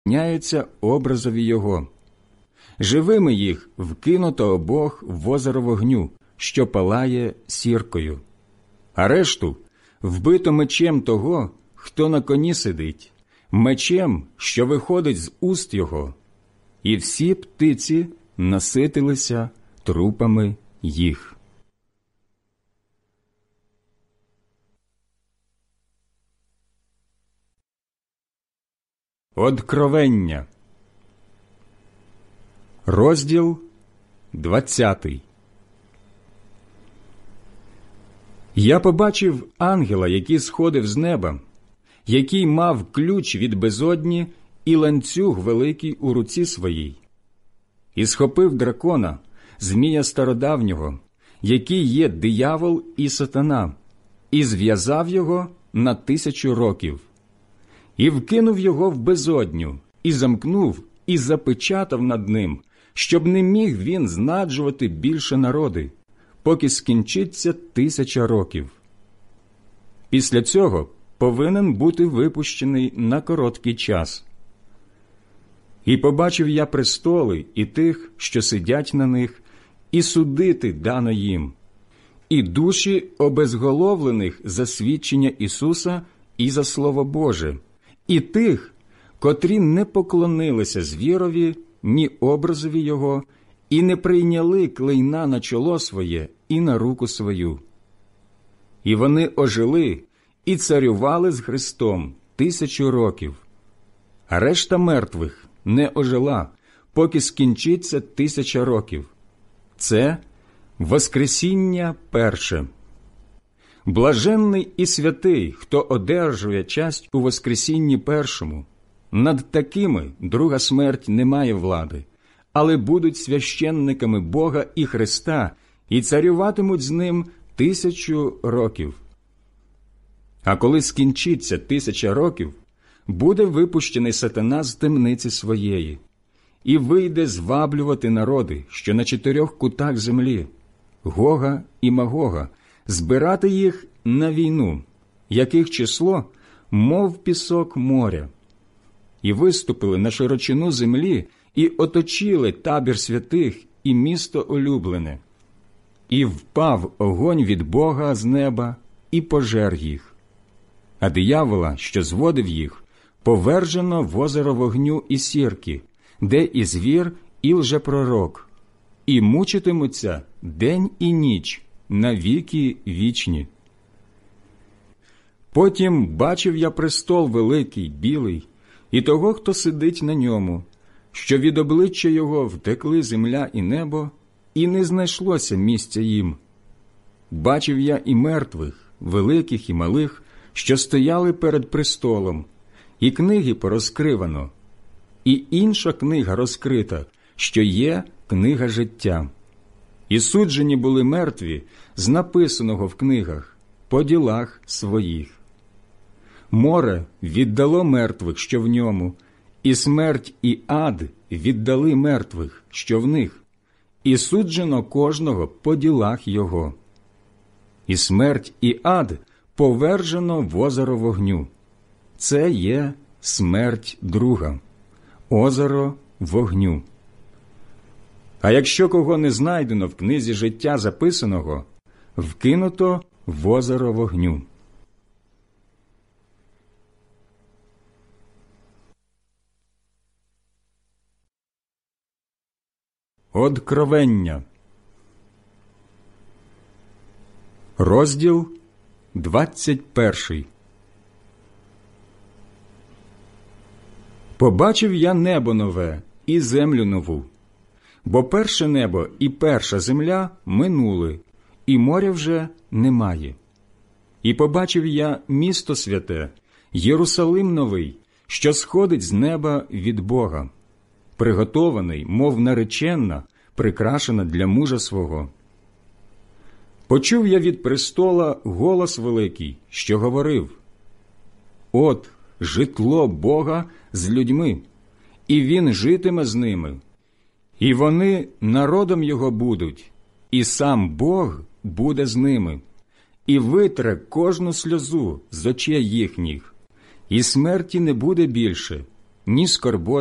поклоняються образові його. Живими їх вкинуто обох в озеро вогню, що палає сіркою. А решту вбито мечем того, хто на коні сидить, мечем, що виходить з уст його. І всі птиці наситилися трупами їх. Откровення. Розділ 20. Я побачив ангела, який сходив з неба, який мав ключ від безодні і ланцюг великий у руці своїй. І схопив дракона, змія стародавнього, який є диявол і сатана, і зв'язав його на 1000 років. І вкинув його в безодню, і замкнув, і запечатав над ним, щоб не міг він знаджувати більше народи, поки скінчиться 1000 років. Після цього повинен бути випущений на короткий час. І побачив я престоли і тих, що сидять на них, і судити дано їм, і душі обезголовлених за свідчення Ісуса і за Слово Боже, і тих, котрі не поклонилися звірові, ні образові його, і не прийняли клейна на чоло своє і на руку свою. І вони ожили і царювали з Христом 1000 років, а решта мертвих не ожила, поки скінчиться 1000 років. Це воскресіння перше. Блаженний і святий, хто одержує часть у воскресінні першому. Над такими друга смерть не має влади, але будуть священниками Бога і Христа і царюватимуть з ним 1000 років. А коли скінчиться 1000 років, буде випущений сатана з темниці своєї і вийде зваблювати народи, що на 4 кутах землі, Гога і Магога, збирати їх на війну, яких число, мов пісок моря. І виступили на широчину землі і оточили табір святих і місто улюблене. І впав огонь від Бога з неба і пожер їх. А диявола, що зводив їх, повержено в озеро вогню і сірки, де і звір, і лжепророк, і мучитимуться день і ніч на віки вічні. Потім бачив я престол великий, білий, і того, хто сидить на ньому, що від обличчя його втекли земля і небо, і не знайшлося місця їм. Бачив я і мертвих, великих і малих, що стояли перед престолом, і книги порозкривано, і інша книга розкрита, що є книга життя. І суджені були мертві з написаного в книгах по ділах своїх. Море віддало мертвих, що в ньому, і смерть і ад віддали мертвих, що в них, і суджено кожного по ділах його. І смерть і ад повержено в озеро вогню. Це є смерть друга, озеро вогню. А якщо кого не знайдено в книзі життя записаного, вкинуто в озеро вогню. Откровення. Розділ 21. Побачив я небо нове і землю нову, бо перше небо і перша земля минули, і моря вже немає. І побачив я місто святе, Єрусалим новий, що сходить з неба від Бога, приготований, мов наречена, прикрашена для мужа свого. Почув я від престола голос великий, що говорив: «От житло Бога з людьми, і Він житиме з ними, і вони народом Його будуть, і сам Бог буде з ними, і витре кожну сльозу з очей їхніх, і смерті не буде більше, ні скорботи,